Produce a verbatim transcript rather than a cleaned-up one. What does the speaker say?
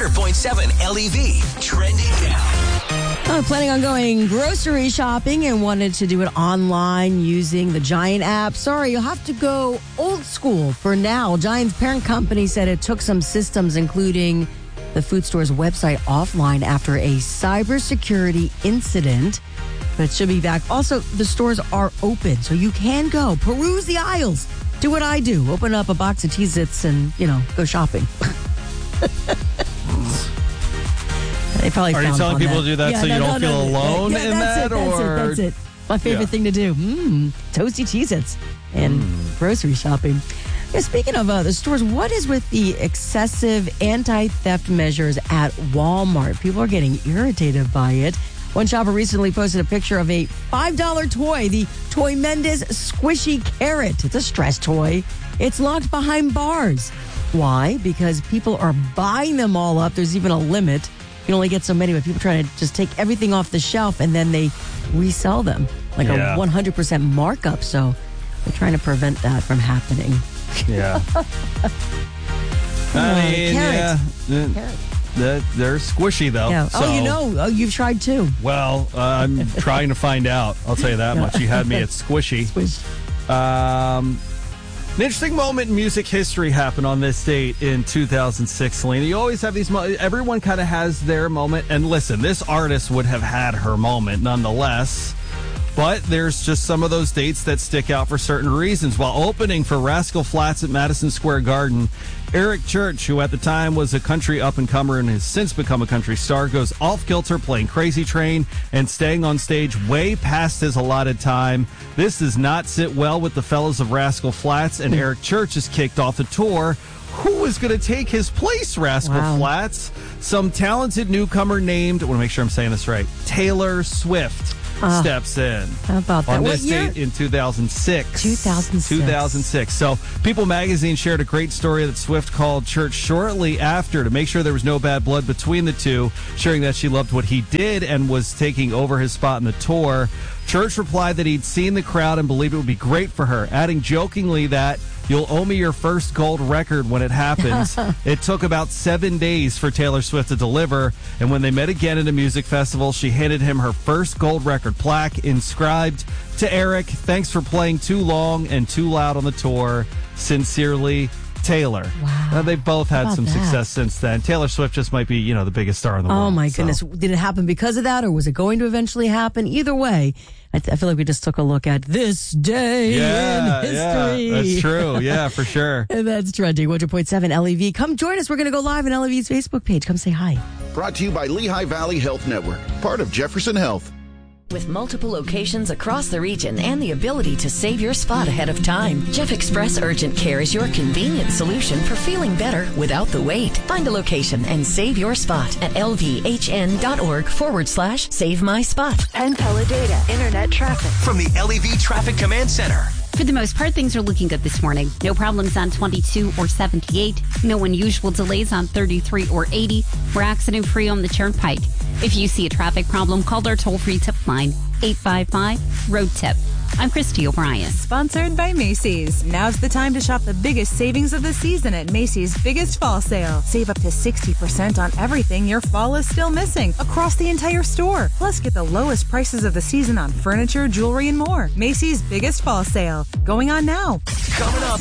hundred point seven L E V. Trending now. I'm planning on going grocery shopping and wanted to do it online using the Giant app. Sorry, you'll have to go old school for now. Giant's parent company said it took some systems, including the food store's website, offline after a cybersecurity incident. But it should be back. Also, the stores are open, so you can go peruse the aisles. Do what I do. Open up a box of Cheez-Its and, you know, go shopping. They probably Are you telling people that. to do that yeah, so no, you no, don't no, feel no, alone yeah, in that's that? It, that's or it, that's it. My favorite yeah. thing to do. Mmm, toasty Cheez-Its and mm. grocery shopping. Yeah, speaking of uh, the stores, what is with the excessive anti-theft measures at Walmart? People are getting irritated by it. One shopper recently posted a picture of a five dollar toy, the Toy Mendes Squishy Carrot. It's a stress toy. It's locked behind bars. Why? Because people are buying them all up. There's even a limit. You can only get so many, but people try to just take everything off the shelf and then they resell them like yeah. a one hundred percent markup. So they're trying to prevent that from happening. Yeah. I mean, carrot. yeah. Carrot. They're, they're squishy, though. Yeah. So, oh, you know, oh, you've tried too. Well, uh, I'm trying to find out. I'll tell you that much. You had me at squishy. Squish. Um, an interesting moment in music history happened on this date in two thousand six, Selena. You always have these moments. Everyone kind of has their moment. And listen, this artist would have had her moment nonetheless. But there's just some of those dates that stick out for certain reasons. While opening for Rascal Flatts at Madison Square Garden, Eric Church, who at the time was a country up-and-comer and has since become a country star, goes off-kilter playing Crazy Train and staying on stage way past his allotted time. This does not sit well with the fellows of Rascal Flatts, and Eric Church is kicked off the tour. Who is going to take his place, Rascal wow. Flatts? Some talented newcomer named, I want to make sure I'm saying this right, Taylor Swift. Uh, steps in. How about that? On What this year? date in two thousand six. two thousand six. two thousand six. So, People magazine shared a great story that Swift called Church shortly after to make sure there was no bad blood between the two, sharing that she loved what he did and was taking over his spot in the tour. Church replied that he'd seen the crowd and believed it would be great for her, adding jokingly that you'll owe me your first gold record when it happens. It took about seven days for Taylor Swift to deliver, and when they met again at a music festival, she handed him her first gold record plaque inscribed, "To Eric, thanks for playing too long and too loud on the tour. Sincerely, Taylor." Wow. Uh, they've both had some that? success since then. Taylor Swift just might be, you know, the biggest star in the world. Oh, my so. goodness. Did it happen because of that, or was it going to eventually happen? Either way, I, th- I feel like we just took a look at this day yeah, in history. Yeah, that's true. Yeah, for sure. And that's trending. one hundred point seven L E V. Come join us. We're going to go live on L E V's Facebook page. Come say hi. Brought to you by Lehigh Valley Health Network, part of Jefferson Health. With multiple locations across the region and the ability to save your spot ahead of time, Jeff Express Urgent Care is your convenient solution for feeling better without the wait. Find a location and save your spot at lvhn.org forward slash save my spot. Penn Teledata Internet Traffic. From the L E V Traffic Command Center. For the most part, things are looking good this morning. No problems on twenty-two or seventy-eight. No unusual delays on thirty-three or eighty. We're accident-free on the Turnpike. If you see a traffic problem, call our toll-free tip line, eight five five, road tip. I'm Christy O'Brien. Sponsored by Macy's. Now's the time to shop the biggest savings of the season at Macy's Biggest Fall Sale. Save up to sixty percent on everything your fall is still missing across the entire store. Plus, get the lowest prices of the season on furniture, jewelry, and more. Macy's Biggest Fall Sale. Going on now. Coming up